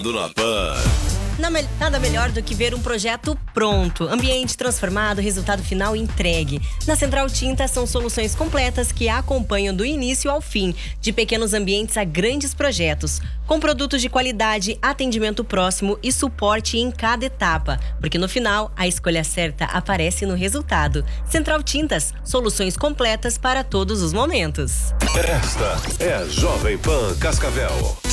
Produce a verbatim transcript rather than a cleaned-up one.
Do na Pan. Nada melhor do que ver um projeto pronto, ambiente transformado, resultado final entregue. Na Central Tintas são soluções completas que acompanham do início ao fim, de pequenos ambientes a grandes projetos, com produtos de qualidade, atendimento próximo e suporte em cada etapa, porque no final a escolha certa aparece no resultado. Central Tintas, soluções completas para todos os momentos. Esta é a Jovem Pan Cascavel.